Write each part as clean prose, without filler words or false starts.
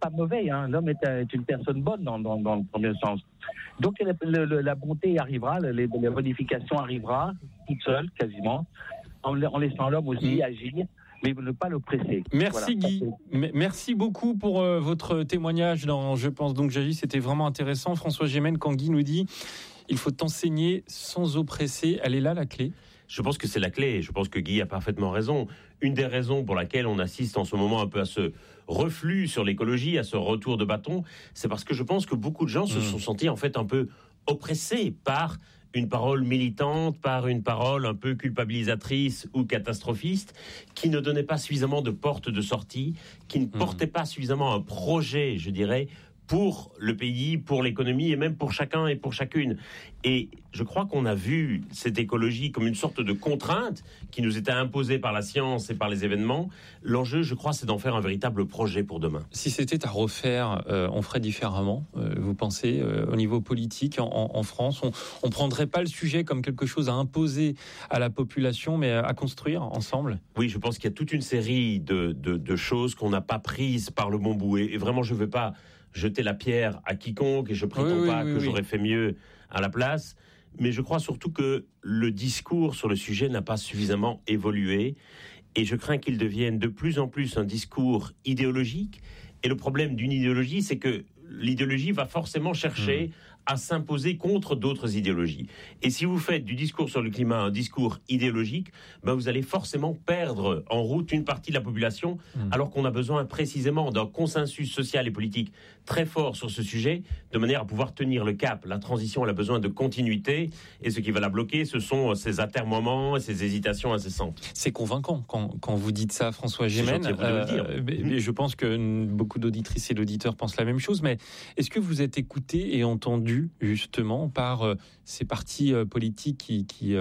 pas mauvais, hein. L'homme est une personne bonne dans le premier sens. Donc la bonté arrivera, la modification arrivera toute seule, quasiment, en laissant l'homme aussi agir, mais ne pas l'oppresser. Merci Guy. Merci beaucoup pour votre témoignage dans Je pense donc j'agis. C'était vraiment intéressant. François Gémen, quand Guy nous dit il faut enseigner sans oppresser, elle est là la clé? Je pense que c'est la clé. Je pense que Guy a parfaitement raison. Une des raisons pour laquelle on assiste en ce moment un peu à ce reflux sur l'écologie, à ce retour de bâton, c'est parce que je pense que beaucoup de gens se sont sentis en fait un peu oppressés par une parole militante, par une parole un peu culpabilisatrice ou catastrophiste, qui ne donnait pas suffisamment de portes de sortie, qui ne portait pas suffisamment un projet, je dirais, pour le pays, pour l'économie et même pour chacun et pour chacune. Et je crois qu'on a vu cette écologie comme une sorte de contrainte qui nous était imposée par la science et par les événements. L'enjeu, je crois, c'est d'en faire un véritable projet pour demain. Si c'était à refaire, on ferait différemment, vous pensez, au niveau politique en France, on prendrait pas le sujet comme quelque chose à imposer à la population, mais à construire ensemble? Oui, je pense qu'il y a toute une série de choses qu'on n'a pas prises par le bon bout. Et vraiment, je ne veux pas jeter la pierre à quiconque et je prétends pas que j'aurais fait mieux à la place. Mais je crois surtout que le discours sur le sujet n'a pas suffisamment évolué et je crains qu'il devienne de plus en plus un discours idéologique. Et le problème d'une idéologie, c'est que l'idéologie va forcément chercher à s'imposer contre d'autres idéologies. Et si vous faites du discours sur le climat un discours idéologique, ben vous allez forcément perdre en route une partie de la population, alors qu'on a besoin précisément d'un consensus social et politique très fort sur ce sujet, de manière à pouvoir tenir le cap. La transition, elle a besoin de continuité, et ce qui va la bloquer, ce sont ces atermoiements et ces hésitations incessantes. C'est convaincant quand vous dites ça, François Gémen. Mais je pense que beaucoup d'auditrices et d'auditeurs pensent la même chose, mais est-ce que vous êtes écouté et entendu justement par ces partis politiques qui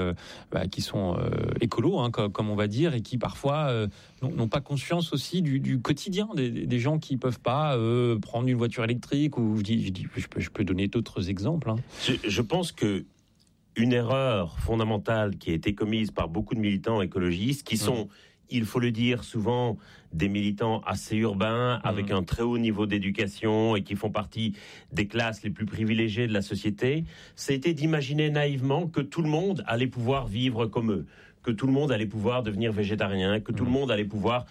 sont écolos, hein, comme on va dire, et qui parfois n'ont pas conscience aussi du quotidien des gens qui peuvent pas prendre une voiture électrique, ou je peux donner d'autres exemples. Hein. Je pense que une erreur fondamentale qui a été commise par beaucoup de militants écologistes qui sont il faut le dire, souvent des militants assez urbains, avec un très haut niveau d'éducation et qui font partie des classes les plus privilégiées de la société, c'était d'imaginer naïvement que tout le monde allait pouvoir vivre comme eux, que tout le monde allait pouvoir devenir végétarien, que tout le monde allait pouvoir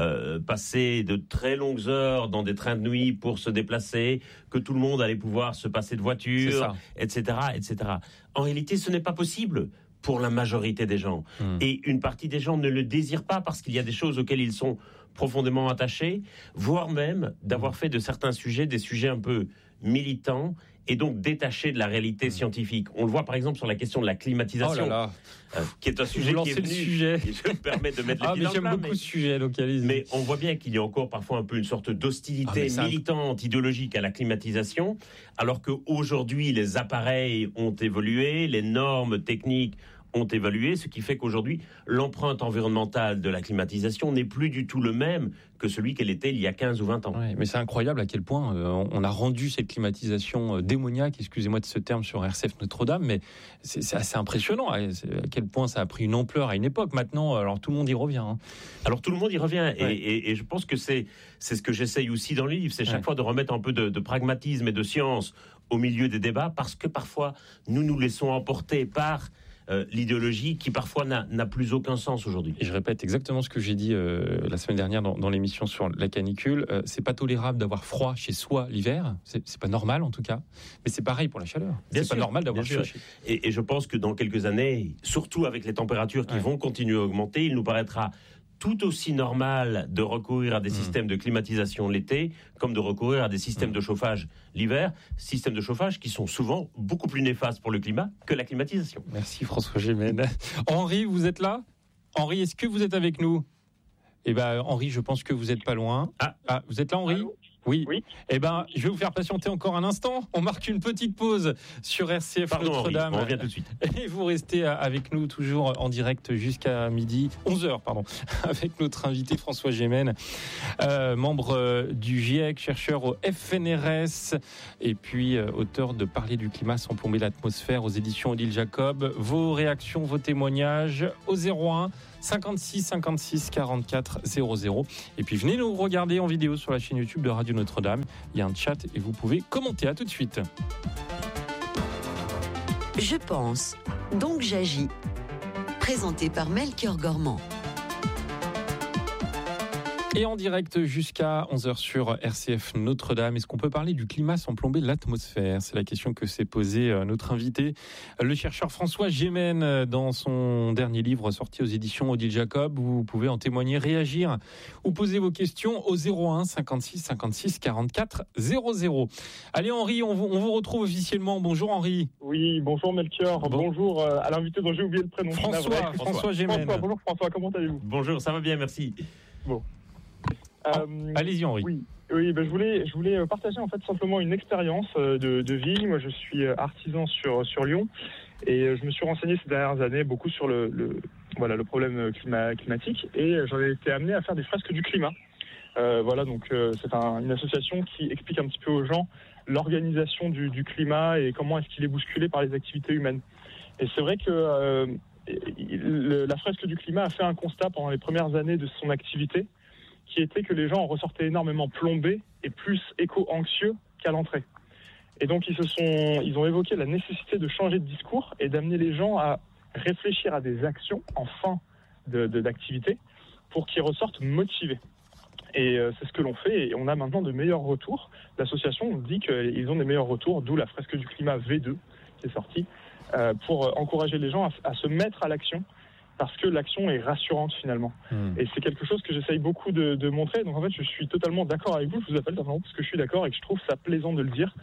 passer de très longues heures dans des trains de nuit pour se déplacer, que tout le monde allait pouvoir se passer de voiture, etc., etc. En réalité, ce n'est pas possible pour la majorité des gens. Et une partie des gens ne le désirent pas parce qu'il y a des choses auxquelles ils sont profondément attachés, voire même d'avoir fait de certains sujets des sujets un peu militants et donc détachés de la réalité scientifique. On le voit par exemple sur la question de la climatisation, qui est un sujet qui est venu, et je me permets de mettre les pieds dans le plat. J'aime beaucoup ce sujet, donc allez-y. Mais on voit bien qu'il y a encore parfois un peu une sorte d'hostilité militante, idéologique à la climatisation, alors qu'aujourd'hui les appareils ont évolué, les normes techniques ont évalué, ce qui fait qu'aujourd'hui, l'empreinte environnementale de la climatisation n'est plus du tout le même que celui qu'elle était il y a 15 ou 20 ans. Oui, mais c'est incroyable à quel point on a rendu cette climatisation démoniaque, excusez-moi de ce terme, sur RCF Notre-Dame, mais c'est assez impressionnant à quel point ça a pris une ampleur à une époque. Maintenant, alors tout le monde y revient. Hein. Alors tout le monde y revient, et je pense que c'est ce que j'essaye aussi dans le livre, c'est chaque fois de remettre un peu de pragmatisme et de science au milieu des débats, parce que parfois, nous nous laissons emporter par l'idéologie qui parfois n'a plus aucun sens aujourd'hui. Et je répète exactement ce que j'ai dit la semaine dernière dans l'émission sur la canicule. C'est pas tolérable d'avoir froid chez soi l'hiver. C'est pas normal en tout cas. Mais c'est pareil pour la chaleur. C'est pas normal d'avoir chaud. Et je pense que dans quelques années, surtout avec les températures qui vont continuer à augmenter, il nous paraîtra tout aussi normal de recourir à des systèmes de climatisation l'été, comme de recourir à des systèmes de chauffage l'hiver, systèmes de chauffage qui sont souvent beaucoup plus néfastes pour le climat que la climatisation. Merci François Gémen. Henri, vous êtes là ? Henri, est-ce que vous êtes avec nous ? Eh ben, Henri, je pense que vous êtes pas loin. Ah, vous êtes là, Henri ? Allô ? Oui. Eh ben, je vais vous faire patienter encore un instant. On marque une petite pause sur RCF Notre-Dame. Henri, on revient tout de suite. Et vous restez avec nous toujours en direct jusqu'à midi, 11h, avec notre invité François Gémen, membre du GIEC, chercheur au FNRS, et puis auteur de Parler du climat sans plomber l'atmosphère aux éditions Odile Jacob. Vos réactions, vos témoignages au 01 56 56 44 00. Et puis venez nous regarder en vidéo sur la chaîne YouTube de Radio Notre-Dame. Il y a un chat et vous pouvez commenter. À tout de suite. Je pense, donc j'agis. Présenté par Melchior Gormand. Et en direct jusqu'à 11h sur RCF Notre-Dame. Est-ce qu'on peut parler du climat sans plomber l'atmosphère ? C'est la question que s'est posée notre invité, le chercheur François Gémen, dans son dernier livre sorti aux éditions Odile Jacob. Vous pouvez en témoigner, réagir ou poser vos questions au 01 56 56 44 00. Allez Henri, on vous retrouve officiellement. Bonjour Henri. Oui, bonjour Melchior. Bonjour à l'invité dont j'ai oublié le prénom. François Gémen. Bonjour François, comment allez-vous ? Bonjour, ça va bien, merci. Bon. Allez-y Henri. Oui, je voulais partager en fait simplement une expérience de vie. Moi je suis artisan sur Lyon et je me suis renseigné ces dernières années beaucoup sur le problème climatique et j'en ai été amené à faire des fresques du climat. Donc c'est une association qui explique un petit peu aux gens l'organisation du climat et comment est-ce qu'il est bousculé par les activités humaines. Et c'est vrai que la fresque du climat a fait un constat pendant les premières années de son activité, qui était que les gens en ressortaient énormément plombés et plus éco-anxieux qu'à l'entrée. Et donc ils ont évoqué la nécessité de changer de discours et d'amener les gens à réfléchir à des actions en fin d'activité pour qu'ils ressortent motivés. Et c'est ce que l'on fait et on a maintenant de meilleurs retours. L'association dit qu'ils ont des meilleurs retours, d'où la fresque du climat V2 qui est sortie, pour encourager les gens à se mettre à l'action, parce que l'action est rassurante finalement. Et c'est quelque chose que j'essaye beaucoup de montrer. Donc en fait, je suis totalement d'accord avec vous. Je vous appelle simplement parce que je suis d'accord et que je trouve ça plaisant de le dire.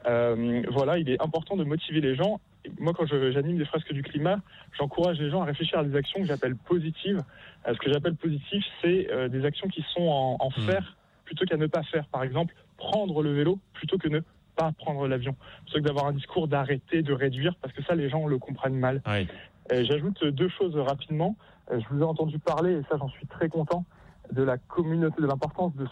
Il est important de motiver les gens. Moi, quand j'anime des fresques du climat, j'encourage les gens à réfléchir à des actions que j'appelle positives. Ce que j'appelle positif, c'est des actions qui sont en faire plutôt qu'à ne pas faire. Par exemple, prendre le vélo plutôt que ne pas prendre l'avion. Plutôt que d'avoir un discours d'arrêter, de réduire, parce que ça, les gens le comprennent mal. Oui. J'ajoute deux choses rapidement. Je vous ai entendu parler, et ça j'en suis très content, de la communauté, de l'importance de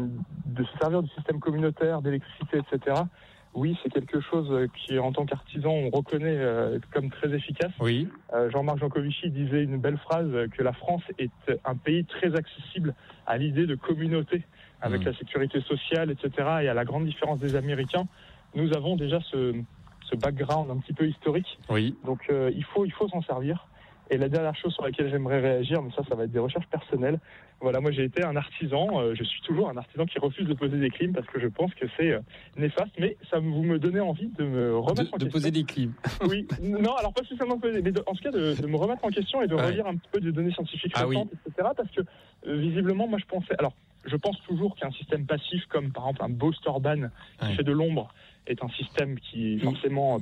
se servir du système communautaire, d'électricité, etc. Oui, c'est quelque chose qui, en tant qu'artisan, on reconnaît comme très efficace. Oui. Jean-Marc Jancovici disait une belle phrase, que la France est un pays très accessible à l'idée de communauté, avec la sécurité sociale, etc. Et à la grande différence des Américains, nous avons déjà ce background un petit peu historique. Oui. Donc il faut s'en servir. Et la dernière chose sur laquelle j'aimerais réagir, mais ça va être des recherches personnelles. Voilà, moi j'ai été un artisan, je suis toujours un artisan qui refuse de poser des clims parce que je pense que c'est néfaste, mais vous me donnez envie de me remettre en question. De poser des clims. Oui, non, alors pas spécialement poser, mais en tout cas de me remettre en question et de relire un petit peu de données scientifiques récentes, etc. Parce que visiblement, moi je pense toujours qu'un système passif comme par exemple un Booster Ban qui fait de l'ombre est un système qui est forcément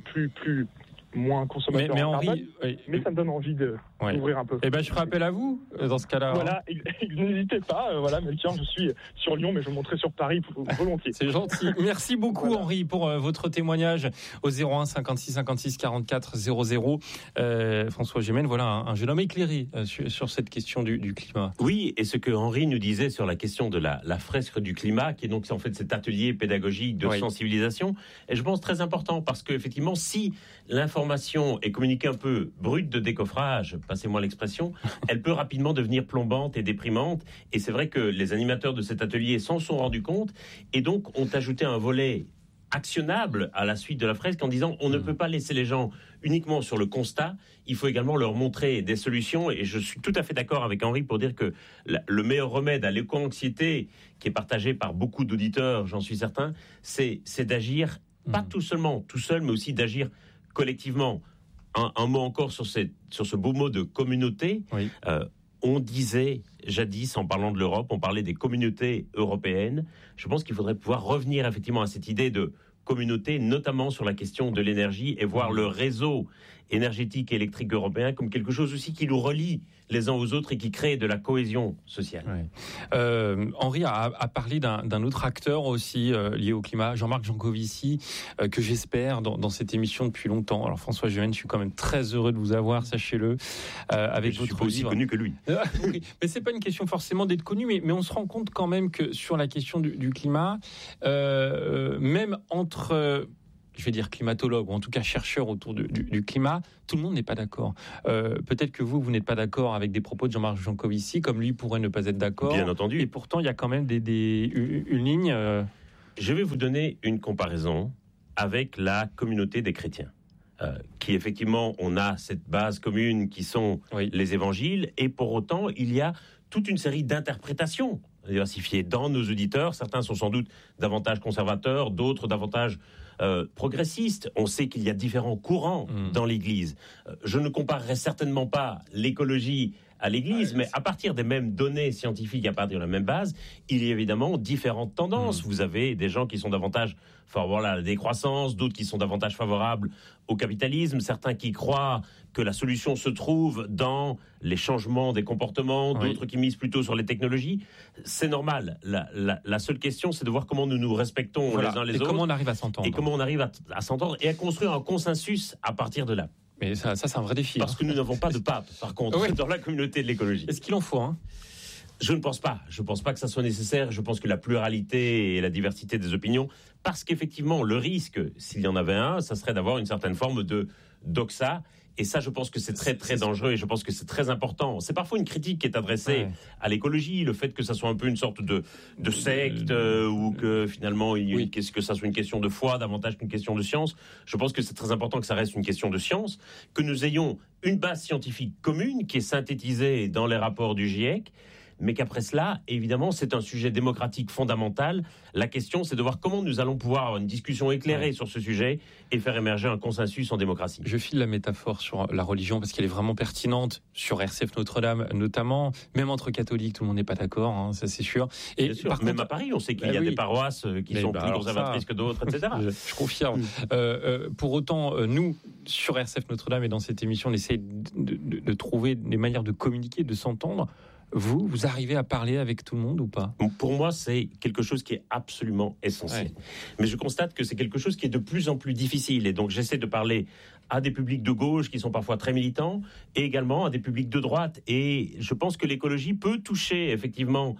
moins consommateur en carbone, mais ça me donne envie d'ouvrir un peu. Eh ben, je ferai appel à vous dans ce cas-là. Voilà, n'hésitez pas. Melchior, je suis sur Lyon, mais je monterai sur Paris volontiers. C'est gentil. Merci beaucoup, Henri, pour votre témoignage au 01 56 56 44 00. François Gémen, voilà un jeune homme éclairé sur cette question du climat. Oui, et ce que Henri nous disait sur la question de la fresque du climat, qui est donc en fait cet atelier pédagogique de sensibilisation, est je pense très important parce qu'effectivement, si l'information est communiquée un peu brute de décoffrage, passez-moi l'expression, elle peut rapidement devenir plombante et déprimante. Et c'est vrai que les animateurs de cet atelier s'en sont rendus compte et donc ont ajouté un volet actionnable à la suite de la fresque en disant on ne peut pas laisser les gens uniquement sur le constat, il faut également leur montrer des solutions. Et je suis tout à fait d'accord avec Henri pour dire que le meilleur remède à l'éco-anxiété, qui est partagé par beaucoup d'auditeurs, j'en suis certain, c'est d'agir, pas tout seul, mais aussi d'agir collectivement. Un mot encore sur ce beau mot de communauté. Oui. On disait jadis, en parlant de l'Europe, on parlait des communautés européennes. Je pense qu'il faudrait pouvoir revenir effectivement à cette idée de communauté, notamment sur la question de l'énergie, et voir le réseau énergétique et électrique européen comme quelque chose aussi qui nous relie les uns aux autres et qui crée de la cohésion sociale. Ouais. Henri a parlé d'un autre acteur aussi lié au climat, Jean-Marc Jancovici, que j'espère dans cette émission depuis longtemps. Alors François Gémen, je suis quand même très heureux de vous avoir, sachez-le, avec votre livre. Je suis pas aussi connu que lui. Oui, mais c'est pas une question forcément d'être connu, mais on se rend compte quand même que sur la question du climat, même entre je vais dire climatologues, ou en tout cas chercheurs autour du climat, tout le monde n'est pas d'accord. Peut-être que vous n'êtes pas d'accord avec des propos de Jean-Marc Jancovici, comme lui pourrait ne pas être d'accord. Bien entendu. Et pourtant, il y a quand même une ligne... Je vais vous donner une comparaison avec la communauté des chrétiens. Qui effectivement, on a cette base commune qui sont les évangiles, et pour autant, il y a toute une série d'interprétations diversifiées dans nos auditeurs. Certains sont sans doute davantage conservateurs, d'autres davantage progressistes. On sait qu'il y a différents courants dans l'Église. Je ne comparerai certainement pas l'écologie à l'Église, mais à partir des mêmes données scientifiques, à partir de la même base, il y a évidemment différentes tendances. Vous avez des gens qui sont davantage favorables à la décroissance, d'autres qui sont davantage favorables au capitalisme, certains qui croient que la solution se trouve dans les changements des comportements, d'autres qui misent plutôt sur les technologies. C'est normal. La seule question, c'est de voir comment nous nous respectons les uns les autres. Et comment on arrive à s'entendre. Et comment on arrive à s'entendre et à construire un consensus à partir de là. Mais ça c'est un vrai défi. Parce que nous n'avons pas de pape, par contre, dans la communauté de l'écologie. Est-ce qu'il en faut Je ne pense pas. Je ne pense pas que ça soit nécessaire. Je pense que la pluralité et la diversité des opinions, parce qu'effectivement, le risque, s'il y en avait un, ça serait d'avoir une certaine forme de doxa. Et ça, je pense que c'est très, très dangereux et je pense que c'est très important. C'est parfois une critique qui est adressée à l'écologie, le fait que ça soit un peu une sorte de secte ou que finalement, qu'est-ce que ça soit une question de foi davantage qu'une question de science. Je pense que c'est très important que ça reste une question de science, que nous ayons une base scientifique commune qui est synthétisée dans les rapports du GIEC, mais qu'après cela, évidemment, c'est un sujet démocratique fondamental. La question, c'est de voir comment nous allons pouvoir avoir une discussion éclairée sur ce sujet et faire émerger un consensus en démocratie. Je file la métaphore sur la religion parce qu'elle est vraiment pertinente, sur RCF Notre-Dame notamment. Même entre catholiques, tout le monde n'est pas d'accord, ça c'est sûr. Et bien sûr, par contre, même à Paris, on sait qu'il y a des paroisses qui sont plus conservatrices que d'autres, etc. Je confirme. Pour autant, nous, sur RCF Notre-Dame et dans cette émission, on essaie de trouver des manières de communiquer, de s'entendre. Vous arrivez à parler avec tout le monde ou pas ? Pour moi, c'est quelque chose qui est absolument essentiel. Mais je constate que c'est quelque chose qui est de plus en plus difficile. Et donc, j'essaie de parler à des publics de gauche qui sont parfois très militants et également à des publics de droite. Et je pense que l'écologie peut toucher effectivement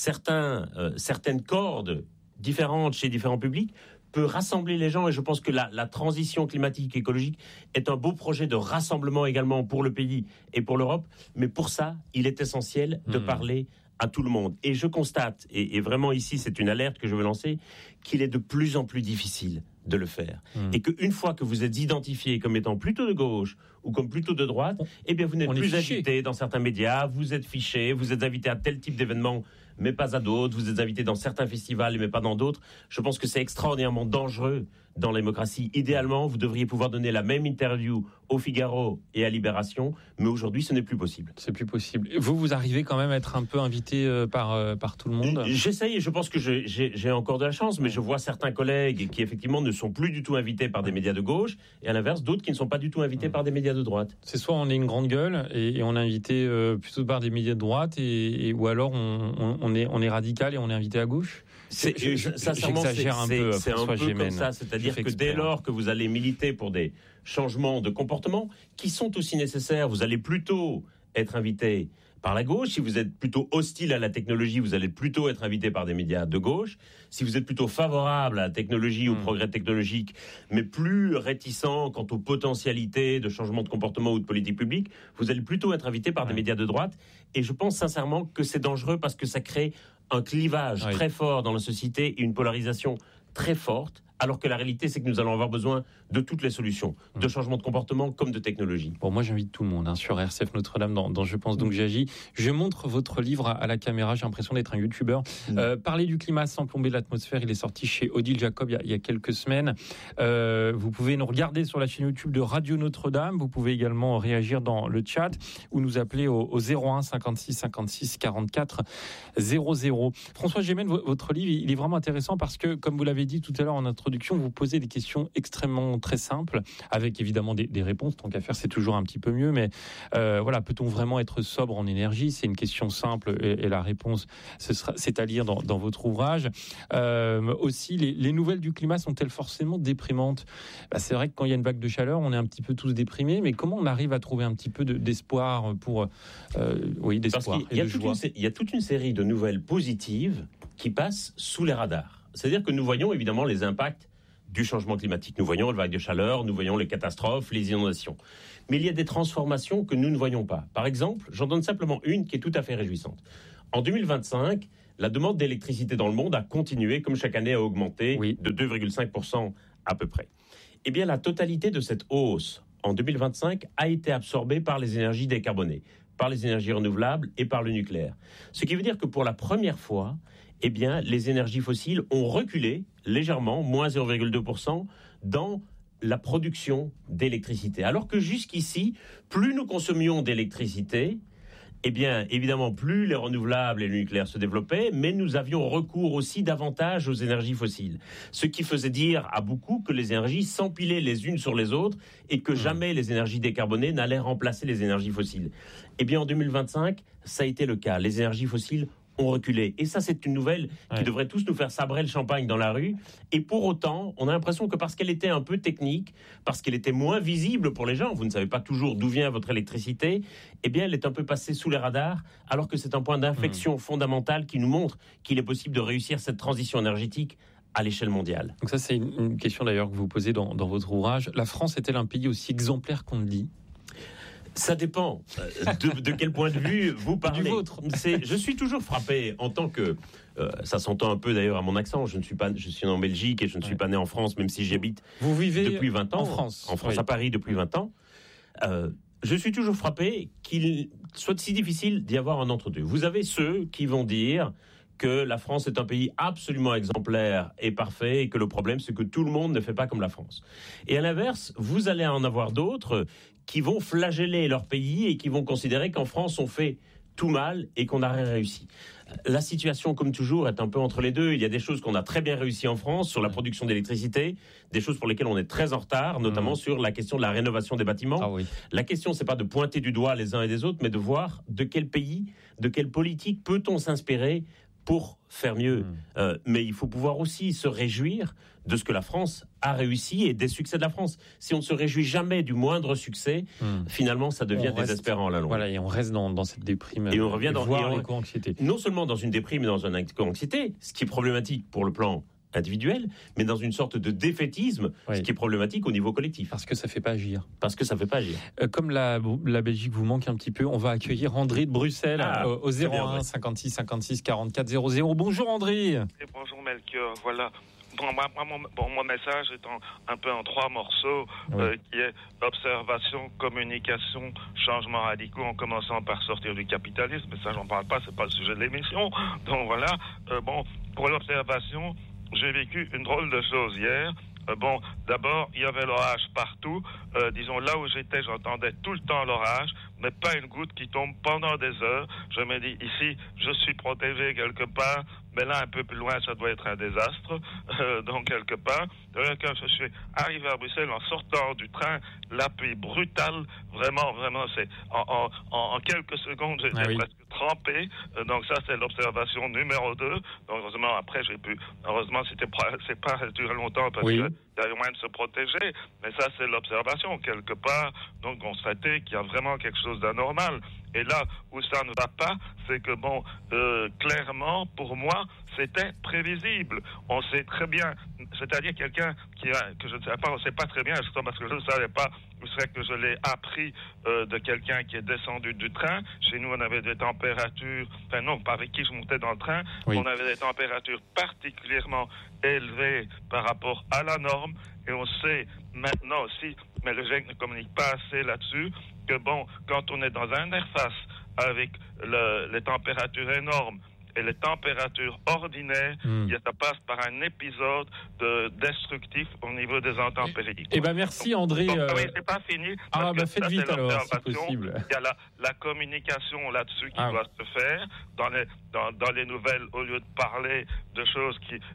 certaines cordes différentes chez différents publics, peut rassembler les gens, et je pense que la transition climatique écologique est un beau projet de rassemblement également pour le pays et pour l'Europe, mais pour ça, il est essentiel de parler à tout le monde. Et je constate, et vraiment ici c'est une alerte que je veux lancer, qu'il est de plus en plus difficile de le faire. Et qu'une fois que vous êtes identifié comme étant plutôt de gauche ou comme plutôt de droite, eh bien vous n'êtes plus invité dans certains médias, vous êtes fiché, vous êtes invité à tel type d'événement, mais pas à d'autres, vous êtes invité dans certains festivals, mais pas dans d'autres. Je pense que c'est extraordinairement dangereux dans la démocratie. Idéalement, vous devriez pouvoir donner la même interview au Figaro et à Libération, mais aujourd'hui, ce n'est plus possible. C'est plus possible. Vous arrivez quand même à être un peu invité par tout le monde ? J'essaye, et je pense que j'ai encore de la chance, mais je vois certains collègues qui, effectivement, ne sont plus du tout invités par des médias de gauche, et à l'inverse, d'autres qui ne sont pas du tout invités par des médias de droite. C'est soit on est une grande gueule, et on est invité plutôt par des médias de droite, ou alors on est radical et on est invité à gauche. J'exagère un peu, c'est un peu comme ça, c'est-à-dire que dès lors que vous allez militer pour des changements de comportement qui sont aussi nécessaires, vous allez plutôt être invité par la gauche. Si vous êtes plutôt hostile à la technologie, vous allez plutôt être invité par des médias de gauche. Si vous êtes plutôt favorable à la technologie, au progrès technologique, mais plus réticent quant aux potentialités de changement de comportement ou de politique publique, vous allez plutôt être invité par des médias de droite. Et je pense sincèrement que c'est dangereux parce que ça crée un clivage très fort dans la société et une polarisation très forte, alors que la réalité, c'est que nous allons avoir besoin de toutes les solutions, de changement de comportement comme de technologie. Bon, moi, j'invite tout le monde sur RCF Notre-Dame, dans Je pense donc j'agis. Je montre votre livre à la caméra, j'ai l'impression d'être un youtubeur. Parler du climat sans plomber l'atmosphère, il est sorti chez Odile Jacob il y a quelques semaines. Vous pouvez nous regarder sur la chaîne YouTube de Radio Notre-Dame. Vous pouvez également réagir dans le chat ou nous appeler au 01 56 56 44 00. François Gémen, votre livre, il est vraiment intéressant parce que, comme vous l'avez dit tout à l'heure en introduction, vous posez des questions extrêmement très simples, avec évidemment des réponses. Tant qu'à faire, c'est toujours un petit peu mieux. Mais voilà, peut-on vraiment être sobre en énergie ? C'est une question simple et la réponse, c'est à lire dans votre ouvrage. Aussi, les nouvelles du climat sont-elles forcément déprimantes ? C'est vrai que quand il y a une vague de chaleur, on est un petit peu tous déprimés. Mais comment on arrive à trouver un petit peu d'espoir pour d'espoir et de joie ? Il y a toute une série de nouvelles positives qui passent sous les radars. C'est-à-dire que nous voyons évidemment les impacts du changement climatique. Nous voyons les vagues de chaleur, nous voyons les catastrophes, les inondations. Mais il y a des transformations que nous ne voyons pas. Par exemple, j'en donne simplement une qui est tout à fait réjouissante. En 2025, la demande d'électricité dans le monde a continué, comme chaque année, à augmenter de 2,5% à peu près. Eh bien, la totalité de cette hausse en 2025 a été absorbée par les énergies décarbonées, par les énergies renouvelables et par le nucléaire. Ce qui veut dire que pour la première fois, eh bien, les énergies fossiles ont reculé légèrement, moins 0,2%, dans la production d'électricité. Alors que jusqu'ici, plus nous consommions d'électricité, eh bien, évidemment, plus les renouvelables et le nucléaire se développaient, mais nous avions recours aussi davantage aux énergies fossiles. Ce qui faisait dire à beaucoup que les énergies s'empilaient les unes sur les autres et que jamais les énergies décarbonées n'allaient remplacer les énergies fossiles. Eh bien, en 2025, ça a été le cas. Les énergies fossiles ont reculé. Et ça, c'est une nouvelle qui devrait tous nous faire sabrer le champagne dans la rue. Et pour autant, on a l'impression que parce qu'elle était un peu technique, parce qu'elle était moins visible pour les gens, vous ne savez pas toujours d'où vient votre électricité, eh bien, elle est un peu passée sous les radars, alors que c'est un point d'inflexion fondamental qui nous montre qu'il est possible de réussir cette transition énergétique à l'échelle mondiale. Donc ça, c'est une question d'ailleurs que vous posez dans votre ouvrage. La France est-elle un pays aussi exemplaire qu'on le dit ? Ça dépend de quel point de vue vous parlez. Du vôtre. Je suis toujours frappé en tant que... ça s'entend un peu d'ailleurs à mon accent. Je suis né en Belgique et je ne suis pas né en France, même si j'y habite depuis 20 ans. En France. En France, à Paris, depuis 20 ans. Je suis toujours frappé qu'il soit si difficile d'y avoir un entre-deux. Vous avez ceux qui vont dire que la France est un pays absolument exemplaire et parfait et que le problème, c'est que tout le monde ne fait pas comme la France. Et à l'inverse, vous allez en avoir d'autres qui vont flageller leur pays et qui vont considérer qu'en France, on fait tout mal et qu'on n'a rien réussi. La situation, comme toujours, est un peu entre les deux. Il y a des choses qu'on a très bien réussi en France sur la production d'électricité, des choses pour lesquelles on est très en retard, notamment sur la question de la rénovation des bâtiments. Ah oui. La question, c'est pas de pointer du doigt les uns et les autres, mais de voir de quel pays, de quelle politique peut-on s'inspirer pour faire mieux. Mais il faut pouvoir aussi se réjouir de ce que la France a réussi et des succès de la France. Si on ne se réjouit jamais du moindre succès, finalement, ça devient désespérant à la longue. Voilà, et on reste dans cette déprime. Et on revient dans l'éco-anxiété. Non seulement dans une déprime, mais dans une éco-anxiété, ce qui est problématique pour le plan individuel, mais dans une sorte de défaitisme, ce qui est problématique au niveau collectif. Parce que ça ne fait pas agir. Comme la Belgique vous manque un petit peu, on va accueillir André de Bruxelles au 01 56 56 44 00. Bonjour André. Et bonjour Melchior, voilà. Mon message est un peu en 3 morceaux, qui est observation, communication, changement radicaux, en commençant par sortir du capitalisme. Mais ça, j'en parle pas, c'est pas le sujet de l'émission. Donc voilà. Pour l'observation, j'ai vécu une drôle de chose hier. D'abord, il y avait l'orage partout. Disons, là où j'étais, j'entendais tout le temps l'orage, mais pas une goutte qui tombe pendant des heures. Je me dis, ici, je suis protégé quelque part, mais là, un peu plus loin, ça doit être un désastre. Donc, quelque part, quand je suis arrivé à Bruxelles, en sortant du train, la pluie brutale, vraiment, c'est en quelques secondes, j'étais presque trempé. Donc, ça, c'est l'observation numéro 2. Donc, heureusement, après, heureusement, c'est pas duré longtemps parce que il y a moyen de se protéger, mais ça, c'est l'observation, quelque part. Donc, constater qu'il y a vraiment quelque chose d'anormal. Et là où ça ne va pas, c'est que, clairement, pour moi, c'était prévisible. On sait très bien, c'est-à-dire quelqu'un que je ne sais pas, on ne sait pas très bien, justement parce que je ne savais pas, c'est que je l'ai appris de quelqu'un qui est descendu du train. Chez nous, on avait des températures, avec qui je montais dans le train, on avait des températures particulièrement élevées par rapport à la norme. Et on sait maintenant aussi, mais le GIEC ne communique pas assez là-dessus, que quand on est dans une interface avec les températures énormes et les températures ordinaires, ça passe par un épisode destructif au niveau des intempéries. Merci André. C'est pas fini. Faites vite alors, si possible. Il y a la communication là-dessus qui doit se faire dans les nouvelles, au lieu de parler de choses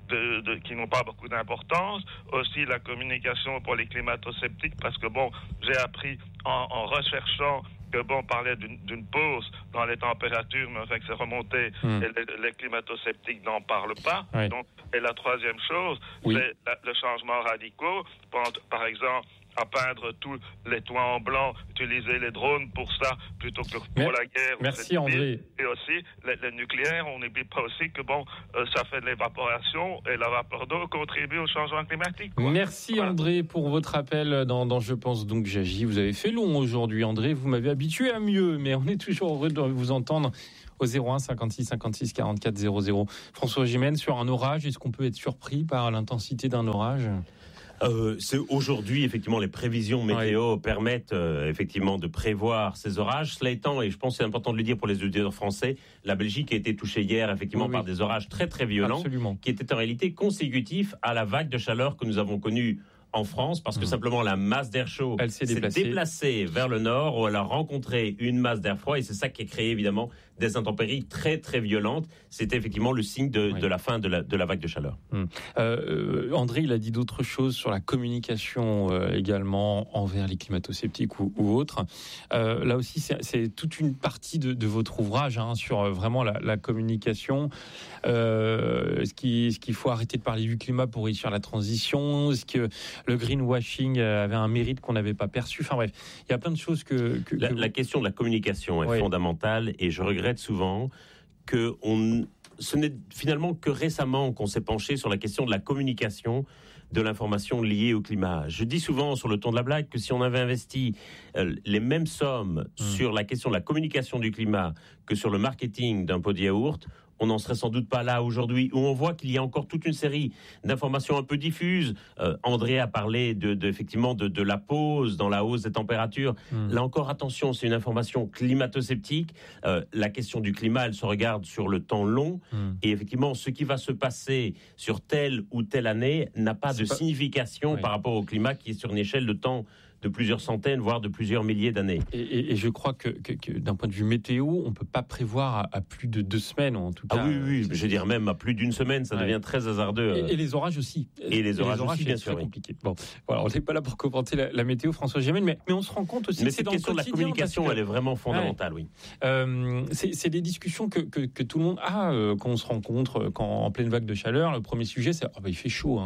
qui n'ont pas beaucoup d'importance. Aussi la communication pour les climato-sceptiques, parce que j'ai appris en recherchant que on parlait d'une pause dans les températures, mais que c'est remonté et les climato-sceptiques n'en parlent pas. Donc, et la troisième chose, c'est le changement radical. Par exemple, à peindre tous les toits en blanc, utiliser les drones pour ça, plutôt que pour la guerre. Merci André. Et aussi, le nucléaire, on n'oublie pas aussi que ça fait de l'évaporation et la vapeur d'eau contribue au changement climatique. Quoi. Merci André pour votre appel dans Je pense donc j'agis. Vous avez fait long aujourd'hui André, vous m'avez habitué à mieux, mais on est toujours heureux de vous entendre au 01 56 56 44 00. François Gémen, sur un orage, est-ce qu'on peut être surpris par l'intensité d'un orage ? C'est aujourd'hui, effectivement, les prévisions météo permettent effectivement de prévoir ces orages. Cela étant, et je pense que c'est important de le dire pour les auditeurs français, la Belgique a été touchée hier effectivement par des orages très très violents, qui étaient en réalité consécutifs à la vague de chaleur que nous avons connue en France, parce que simplement la masse d'air chaud s'est déplacée vers le nord, où elle a rencontré une masse d'air froid, et c'est ça qui a créé évidemment des intempéries très très violentes. C'était effectivement le signe de la fin de la vague de chaleur. André, il a dit d'autres choses sur la communication également envers les climato-sceptiques ou autres. Là aussi, c'est toute une partie de votre ouvrage sur vraiment la communication. Est-ce qu'il faut arrêter de parler du climat pour réussir la transition ? Est-ce que le greenwashing avait un mérite qu'on n'avait pas perçu ? Enfin bref, il y a plein de choses que la question de la communication est fondamentale, et je regrette souvent que ce n'est finalement que récemment qu'on s'est penché sur la question de la communication de l'information liée au climat. Je dis souvent sur le ton de la blague que si on avait investi les mêmes sommes sur la question de la communication du climat que sur le marketing d'un pot de yaourt, on n'en serait sans doute pas là aujourd'hui, où on voit qu'il y a encore toute une série d'informations un peu diffuses. André a parlé effectivement de la pause dans la hausse des températures. Là encore, attention, c'est une information climato-sceptique. La question du climat, elle se regarde sur le temps long. Et effectivement, ce qui va se passer sur telle ou telle année n'a pas de signification par rapport au climat qui est sur une échelle de temps de plusieurs centaines, voire de plusieurs milliers d'années. Et je crois que d'un point de vue météo, on ne peut pas prévoir à plus de 2 semaines, en tout cas. Ah oui, je veux dire même à plus d'1 semaine, ça devient très hasardeux. Et les orages aussi. Et les orages aussi, bien sûr. C'est compliqué. Bon, voilà, on n'est pas là pour commenter la météo, François Gémen, mais on se rend compte aussi que c'est dans le quotidien. Cette question de la communication, elle est vraiment fondamentale, oui. C'est des discussions que tout le monde a quand on se rencontre, en pleine vague de chaleur. Le premier sujet, c'est il fait chaud.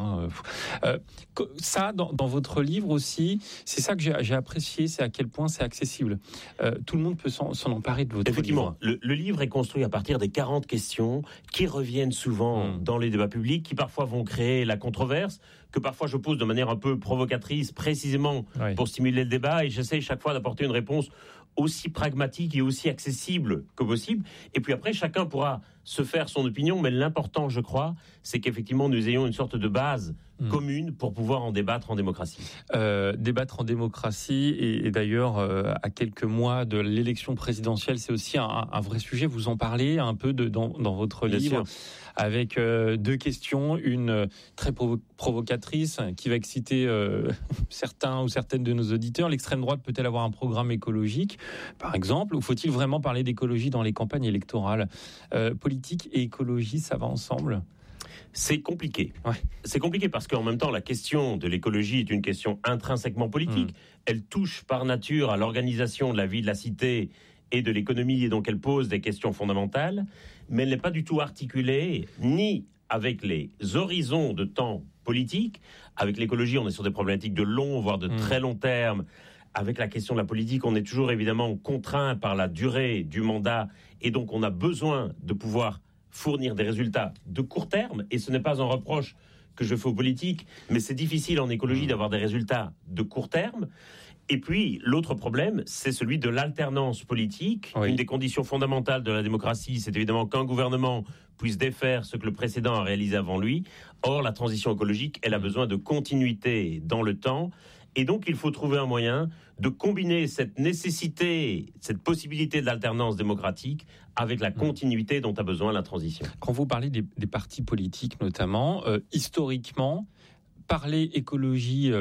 Ça, dans votre livre aussi, c'est ça que j'ai apprécié, c'est à quel point c'est accessible. Tout le monde peut s'en emparer de votre livre. Effectivement, le livre est construit à partir des 40 questions qui reviennent souvent dans les débats publics, qui parfois vont créer la controverse, que parfois je pose de manière un peu provocatrice, précisément pour stimuler le débat, et j'essaie chaque fois d'apporter une réponse aussi pragmatique et aussi accessible que possible. Et puis après, chacun pourra se faire son opinion, mais l'important, je crois, c'est qu'effectivement, nous ayons une sorte de base commune pour pouvoir en débattre en démocratie. Débattre en démocratie, et d'ailleurs, à quelques mois de l'élection présidentielle, c'est aussi un vrai sujet. Vous en parlez un peu dans votre livre, avec 2 questions, une très provocatrice qui va exciter certains ou certaines de nos auditeurs. L'extrême droite peut-elle avoir un programme écologique, par exemple, ou faut-il vraiment parler d'écologie dans les campagnes électorales ? Politique et écologie, ça va ensemble ? C'est compliqué. C'est compliqué parce qu'en même temps, la question de l'écologie est une question intrinsèquement politique. Elle touche par nature à l'organisation de la vie de la cité et de l'économie, et donc elle pose des questions fondamentales, mais elle n'est pas du tout articulée ni avec les horizons de temps politiques. Avec l'écologie, on est sur des problématiques de long, voire de très long terme. Avec la question de la politique, on est toujours évidemment contraint par la durée du mandat, et donc on a besoin de pouvoir fournir des résultats de court terme, et ce n'est pas un reproche que je fais aux politiques, mais c'est difficile en écologie d'avoir des résultats de court terme. Et puis, l'autre problème, c'est celui de l'alternance politique. Une des conditions fondamentales de la démocratie, c'est évidemment qu'un gouvernement puisse défaire ce que le précédent a réalisé avant lui. Or, la transition écologique, elle a besoin de continuité dans le temps. Et donc, il faut trouver un moyen de combiner cette nécessité, cette possibilité de l'alternance démocratique avec la continuité dont a besoin la transition. Quand vous parlez des partis politiques, notamment, historiquement, parler écologie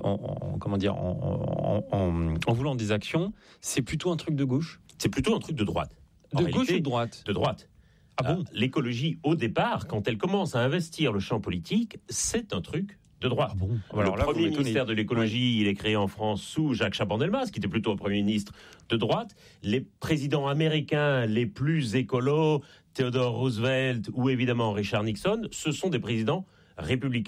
en voulant des actions, c'est plutôt un truc de gauche ? C'est plutôt un truc de droite. De gauche ou de droite ? De droite. Ah bon ? L'écologie, au départ, quand elle commence à investir le champ politique, c'est un truc de droite. Ah bon ? Alors le premier ministère de l'écologie, il est créé en France sous Jacques Chaban-Delmas, qui était plutôt un premier ministre de droite. Les présidents américains les plus écolos, Theodore Roosevelt ou évidemment Richard Nixon, ce sont des présidents républicains.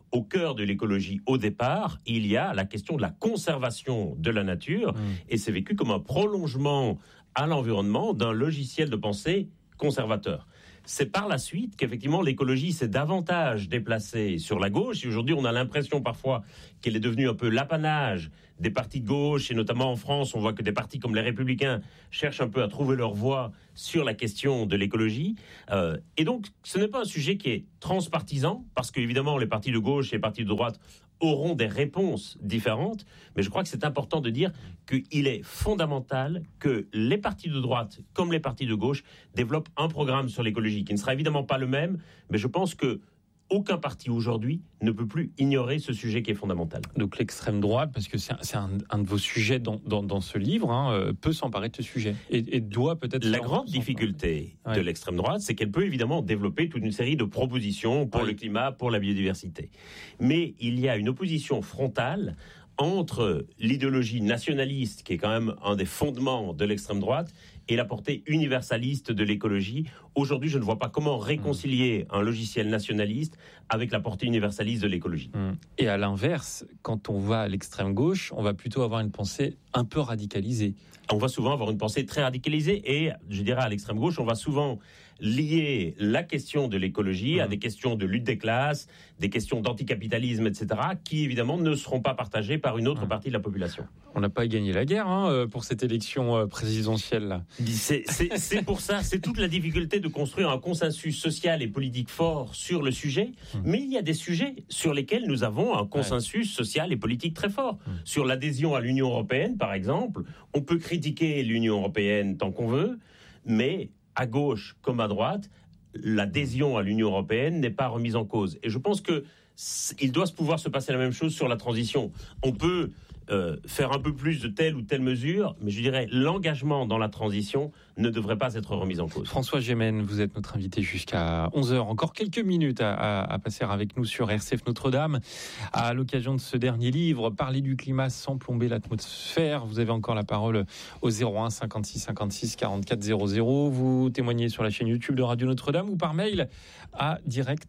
au cœur de l'écologie, au départ, il y a la question de la conservation de la nature, et c'est vécu comme un prolongement à l'environnement d'un logiciel de pensée conservateur. C'est par la suite qu'effectivement l'écologie s'est davantage déplacée sur la gauche, et aujourd'hui on a l'impression parfois qu'elle est devenue un peu l'apanage des partis de gauche, et notamment en France, on voit que des partis comme les Républicains cherchent un peu à trouver leur voie sur la question de l'écologie. Et donc, ce n'est pas un sujet qui est transpartisan, parce qu'évidemment, les partis de gauche et les partis de droite auront des réponses différentes, mais je crois que c'est important de dire qu'il est fondamental que les partis de droite, comme les partis de gauche, développent un programme sur l'écologie, qui ne sera évidemment pas le même, mais je pense que aucun parti aujourd'hui ne peut plus ignorer ce sujet qui est fondamental. Donc l'extrême droite, parce que c'est un de vos sujets dans ce livre, peut s'emparer de ce sujet et doit peut-être... La grande difficulté de l'extrême droite, c'est qu'elle peut évidemment développer toute une série de propositions pour le climat, pour la biodiversité. Mais il y a une opposition frontale entre l'idéologie nationaliste, qui est quand même un des fondements de l'extrême droite, et la portée universaliste de l'écologie. Aujourd'hui, je ne vois pas comment réconcilier un logiciel nationaliste avec la portée universaliste de l'écologie. Et à l'inverse, quand on va à l'extrême gauche, on va plutôt avoir une pensée un peu radicalisée. On va souvent avoir une pensée très radicalisée, et je dirais à l'extrême gauche, on va souvent lier la question de l'écologie à des questions de lutte des classes, des questions d'anticapitalisme, etc., qui évidemment ne seront pas partagées par une autre partie de la population. On n'a pas gagné la guerre pour cette élection présidentielle. C'est pour ça, c'est toute la difficulté de construire un consensus social et politique fort sur le sujet, mais il y a des sujets sur lesquels nous avons un consensus social et politique très fort. Sur l'adhésion à l'Union européenne, par exemple, on peut critiquer l'Union européenne tant qu'on veut, mais à gauche comme à droite, l'adhésion à l'Union européenne n'est pas remise en cause. Et je pense qu'il doit pouvoir se passer la même chose sur la transition. On peut faire un peu plus de telle ou telle mesure, mais je dirais l'engagement dans la transition ne devrait pas être remis en cause. François Gémen, vous êtes notre invité jusqu'à 11h. Encore quelques minutes à passer avec nous sur RCF Notre-Dame. À l'occasion de ce dernier livre, Parler du climat sans plomber l'atmosphère. Vous avez encore la parole au 01 56 56 44 00. Vous témoignez sur la chaîne YouTube de Radio Notre-Dame ou par mail à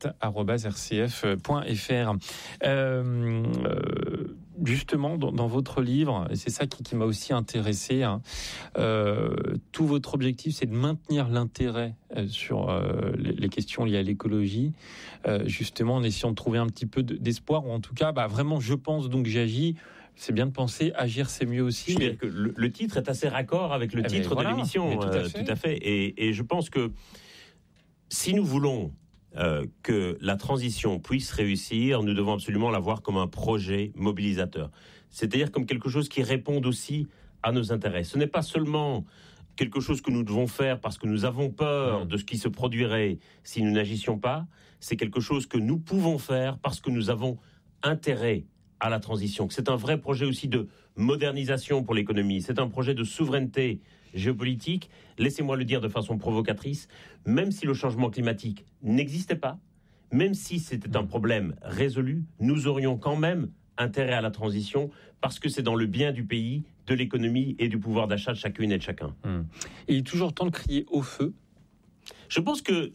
direct@rcf.fr. Justement, dans votre livre, et c'est ça qui m'a aussi intéressé, tout votre objectif, c'est de maintenir l'intérêt sur les questions liées à l'écologie, justement en essayant de trouver un petit peu d'espoir, ou en tout cas, vraiment, je pense, donc j'agis. C'est bien de penser, agir, c'est mieux aussi. Mais... Que le titre est assez raccord avec le titre de l'émission. Tout à fait. Et je pense que si nous voulons que la transition puisse réussir, nous devons absolument la voir comme un projet mobilisateur. C'est-à-dire comme quelque chose qui réponde aussi à nos intérêts. Ce n'est pas seulement quelque chose que nous devons faire parce que nous avons peur de ce qui se produirait si nous n'agissions pas. C'est quelque chose que nous pouvons faire parce que nous avons intérêt à la transition. C'est un vrai projet aussi de modernisation pour l'économie. C'est un projet de souveraineté géopolitique. Laissez-moi le dire de façon provocatrice, même si le changement climatique n'existait pas, même si c'était un problème résolu, nous aurions quand même intérêt à la transition parce que c'est dans le bien du pays, de l'économie et du pouvoir d'achat de chacune et de chacun. Et il est toujours temps de crier au feu. Je pense que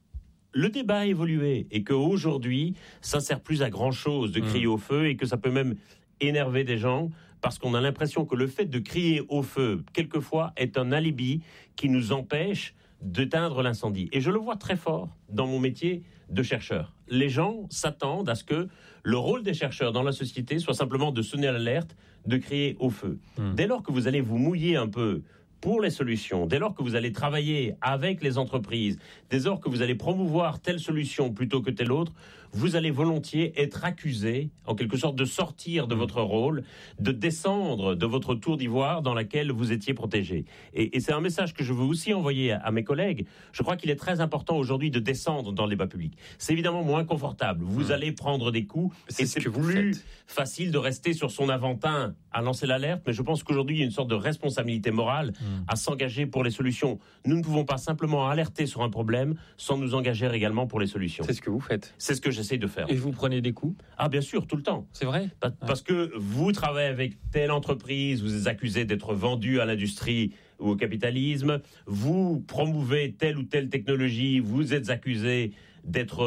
le débat a évolué et qu'aujourd'hui, ça ne sert plus à grand-chose de crier au feu et que ça peut même énerver des gens parce qu'on a l'impression que le fait de crier au feu, quelquefois, est un alibi qui nous empêche d'éteindre l'incendie. Et je le vois très fort dans mon métier de chercheur. Les gens s'attendent à ce que le rôle des chercheurs dans la société soit simplement de sonner à l'alerte, de crier au feu. Dès lors que vous allez vous mouiller un peu pour les solutions, dès lors que vous allez travailler avec les entreprises, dès lors que vous allez promouvoir telle solution plutôt que telle autre, vous allez volontiers être accusé, en quelque sorte, de sortir de votre rôle, de descendre de votre tour d'ivoire dans laquelle vous étiez protégé. Et c'est un message que je veux aussi envoyer à mes collègues. Je crois qu'il est très important aujourd'hui de descendre dans le débat public. C'est évidemment moins confortable. Vous allez prendre des coups et c'est plus facile de rester sur son aventin à lancer l'alerte. Mais je pense qu'aujourd'hui, il y a une sorte de responsabilité morale à s'engager pour les solutions. Nous ne pouvons pas simplement alerter sur un problème sans nous engager également pour les solutions. C'est ce que vous faites. C'est ce que j'essaie de faire. Et vous prenez des coups ? Ah, bien sûr, tout le temps. C'est vrai ? Parce que vous travaillez avec telle entreprise, vous êtes accusé d'être vendu à l'industrie ou au capitalisme, vous promouvez telle ou telle technologie, vous êtes accusé d'être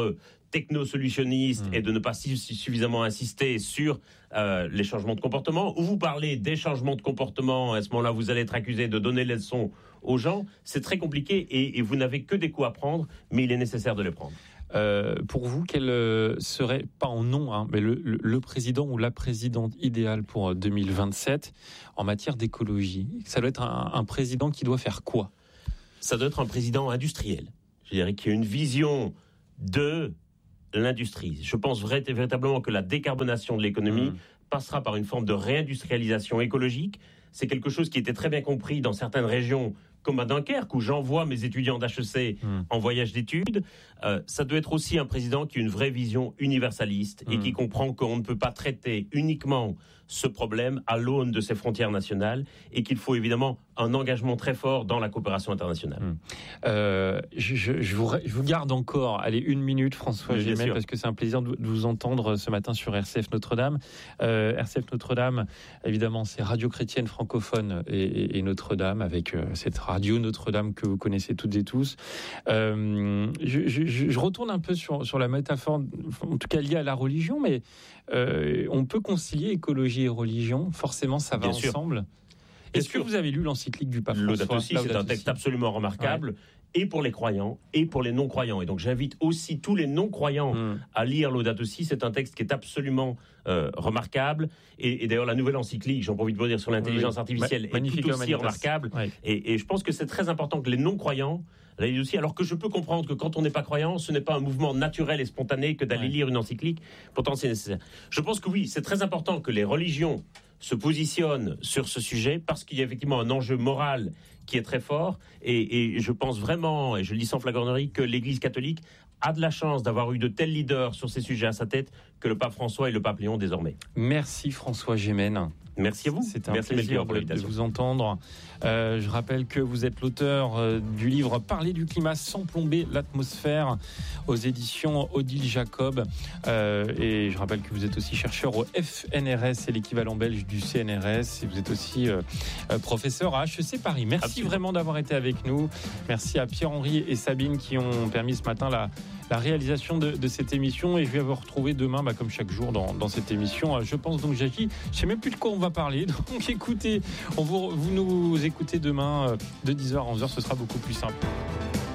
techno-solutionniste et de ne pas suffisamment insister sur les changements de comportement, ou vous parlez des changements de comportement, à ce moment-là, vous allez être accusé de donner les leçons aux gens. C'est très compliqué et vous n'avez que des coups à prendre, mais il est nécessaire de les prendre. Pour vous, quel serait, pas en nom, mais le président ou la présidente idéale pour 2027 en matière d'écologie? Ça doit être un président qui doit faire quoi? Ça doit être un président industriel. Je dirais qu'il y a une vision de l'industrie. Je pense véritablement que la décarbonation de l'économie passera par une forme de réindustrialisation écologique. C'est quelque chose qui était très bien compris dans certaines régions, comme à Dunkerque, où j'envoie mes étudiants d'HEC en voyage d'études. Ça doit être aussi un président qui a une vraie vision universaliste et qui comprend qu'on ne peut pas traiter uniquement ce problème à l'aune de ses frontières nationales et qu'il faut évidemment un engagement très fort dans la coopération internationale. Je vous garde encore, allez, 1 minute, François Gémen, parce que c'est un plaisir de vous entendre ce matin sur RCF Notre-Dame. RCF Notre-Dame, évidemment, c'est Radio Chrétienne francophone et Notre-Dame, avec cette radio Notre-Dame que vous connaissez toutes et tous. Je retourne un peu sur la métaphore, en tout cas liée à la religion, mais on peut concilier écologie et religion, forcément ça va ensemble. Est-ce que vous avez lu l'encyclique du pape François? Laudato Si, c'est un texte absolument remarquable, et pour les croyants, et pour les non-croyants. Et donc j'invite aussi tous les non-croyants à lire Laudato Si. C'est un texte qui est absolument remarquable. Et d'ailleurs, la nouvelle encyclique, j'en profite pour dire, sur l'intelligence artificielle, est tout aussi remarquable. Et je pense que c'est très important que les non-croyants, aussi, alors que je peux comprendre que quand on n'est pas croyant, ce n'est pas un mouvement naturel et spontané que d'aller lire une encyclique. Pourtant, c'est nécessaire. Je pense que oui, c'est très important que les religions se positionnent sur ce sujet parce qu'il y a effectivement un enjeu moral qui est très fort. Et je pense vraiment, et je le dis sans flagornerie, que l'Église catholique a de la chance d'avoir eu de tels leaders sur ces sujets à sa tête que le pape François et le pape Léon désormais. Merci François Gémen. Merci à vous. C'est un plaisir de vous entendre. Je rappelle que vous êtes l'auteur du livre « Parler du climat sans plomber l'atmosphère » aux éditions Odile Jacob. Et je rappelle que vous êtes aussi chercheur au FNRS, c'est l'équivalent belge du CNRS. Et vous êtes aussi professeur à HEC Paris. Merci vraiment d'avoir été avec nous. Merci à Pierre-Henri et Sabine qui ont permis ce matin la réalisation de cette émission. Et je vais vous retrouver demain, comme chaque jour, dans cette émission. Je pense donc, Jackie, je ne sais même plus de quoi on va parler. Donc écoutez, vous nous écoutez demain de 10h à 11h, ce sera beaucoup plus simple.